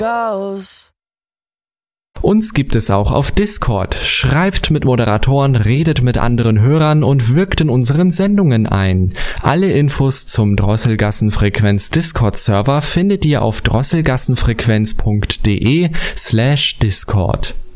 Uns gibt es auch auf Discord. Schreibt mit Moderatoren, redet mit anderen Hörern und wirkt in unseren Sendungen ein. Alle Infos zum Drosselgassenfrequenz Discord-Server findet ihr auf drosselgassenfrequenz.de/Discord.